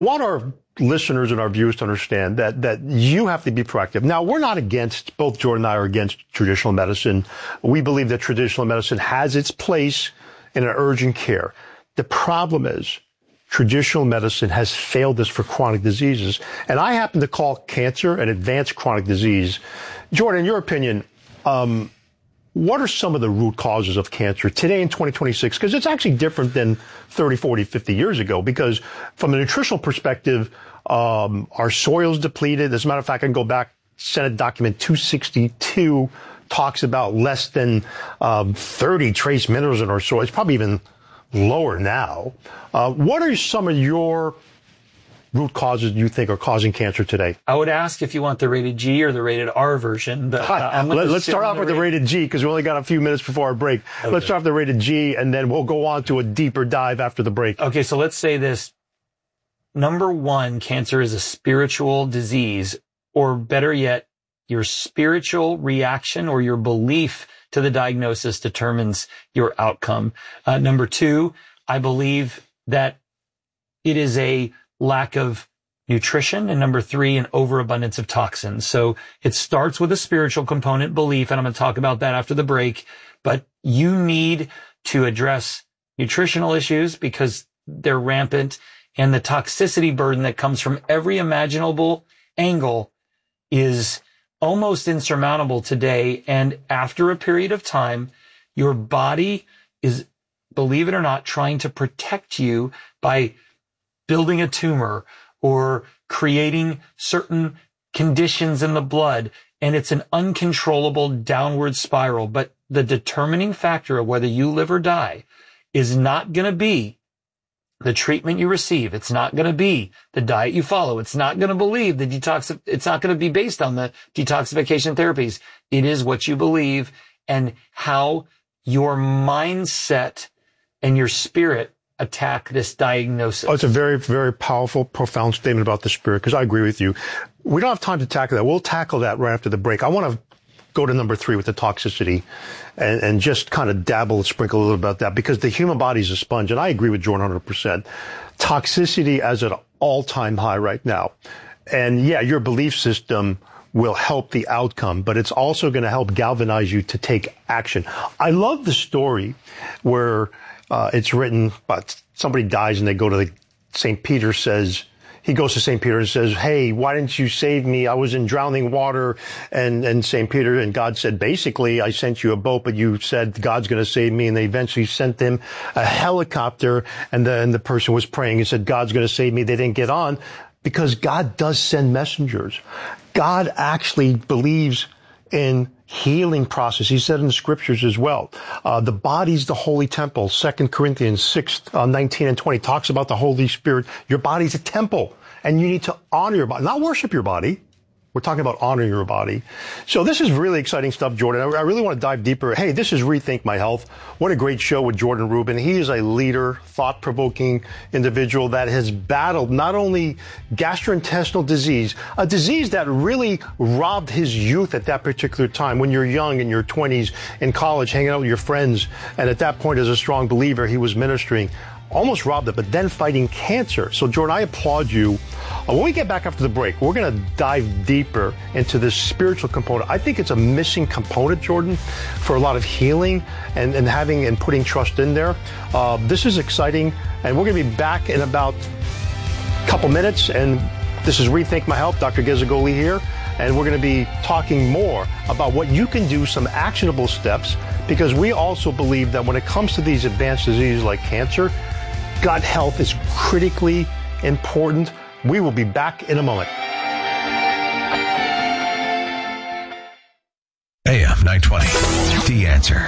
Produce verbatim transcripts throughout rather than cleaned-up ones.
want our listeners and our viewers to understand that that you have to be proactive. Now, we're not against, both Jordan and I are against traditional medicine. We believe that traditional medicine has its place in an urgent care. The problem is traditional medicine has failed us for chronic diseases. And I happen to call cancer an advanced chronic disease. Jordan, in your opinion, um, what are some of the root causes of cancer today in twenty twenty-six? Because it's actually different than thirty, forty, fifty years ago. Because from a nutritional perspective, um, our soil's depleted. As a matter of fact, I can go back, Senate document two sixty-two talks about less than um, thirty trace minerals in our soil. It's probably even lower now. Uh, what are some of your root causes you think are causing cancer today? I would ask if you want the rated G or the rated R version. But, uh, I'm Let, let's start off the with the rated G because we only got a few minutes before our break. Okay. Let's start off the rated G and then we'll go on to a deeper dive after the break. Okay, so let's say this. Number one, cancer is a spiritual disease, or better yet, your spiritual reaction or your belief to the diagnosis determines your outcome. Uh, number two, I believe that it is a lack of nutrition. And number three, an overabundance of toxins. So it starts with a spiritual component, belief, and I'm going to talk about that after the break. But you need to address nutritional issues because they're rampant, and the toxicity burden that comes from every imaginable angle is almost insurmountable today. And after a period of time, your body is, believe it or not, trying to protect you by building a tumor or creating certain conditions in the blood. And it's an uncontrollable downward spiral. But the determining factor of whether you live or die is not going to be the treatment you receive. It's not going to be the diet you follow. It's not going to believe the detox. It's not going to be based on the detoxification therapies. It is what you believe and how your mindset and your spirit attack this diagnosis. Oh, it's a very, very powerful, profound statement about the spirit, because I agree with you. We don't have time to tackle that. We'll tackle that right after the break. I want to go to number three with the toxicity and, and just kind of dabble and sprinkle a little about that, because the human body is a sponge, and I agree with Jordan one hundred percent. Toxicity as at an all-time high right now. And yeah, your belief system will help the outcome, but it's also going to help galvanize you to take action. I love the story where uh, it's written, but somebody dies and they go to the Saint Peter says, he goes to Saint Peter and says, hey, why didn't you save me? I was in drowning water. And, and Saint Peter and God said, basically, I sent you a boat, but you said God's going to save me. And they eventually sent them a helicopter. And then the person was praying and said, God's going to save me. They didn't get on because God does send messengers. God actually believes in healing process. He said in the scriptures as well. Uh, the body's the holy temple. Second Corinthians six, uh, nineteen and twenty talks about the Holy Spirit. Your body's a temple and you need to honor your body, not worship your body. We're talking about honoring your body. So this is really exciting stuff, Jordan. I, I really want to dive deeper. Hey, this is Rethink My Health. What a great show with Jordan Rubin. He is a leader, thought-provoking individual that has battled not only gastrointestinal disease, a disease that really robbed his youth at that particular time. When you're young in your twenties in college, hanging out with your friends, and at that point as a strong believer, he was ministering. Almost robbed it, but then fighting cancer. So, Jordan, I applaud you. Uh, when we get back after the break, we're going to dive deeper into this spiritual component. I think it's a missing component, Jordan, for a lot of healing and, and having and putting trust in there. Uh, this is exciting, and we're going to be back in about a couple minutes. And this is Rethink My Health. Doctor Ghizzagoli here, and we're going to be talking more about what you can do, some actionable steps, because we also believe that when it comes to these advanced diseases like cancer, gut health is critically important. We will be back in a moment. A M nine twenty, The Answer.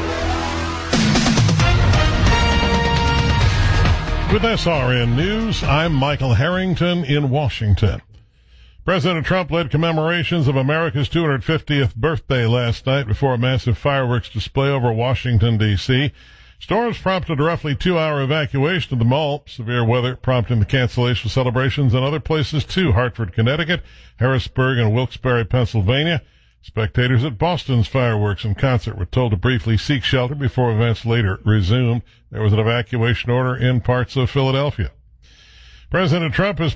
With S R N News, I'm Michael Harrington in Washington. President Trump led commemorations of America's two hundred fiftieth birthday last night before a massive fireworks display over Washington, D C Storms prompted a roughly two-hour evacuation of the mall. Severe weather prompting the cancellation of celebrations in other places too. Hartford, Connecticut, Harrisburg, and Wilkes-Barre, Pennsylvania. Spectators at Boston's fireworks and concert were told to briefly seek shelter before events later resumed. There was an evacuation order in parts of Philadelphia. President Trump has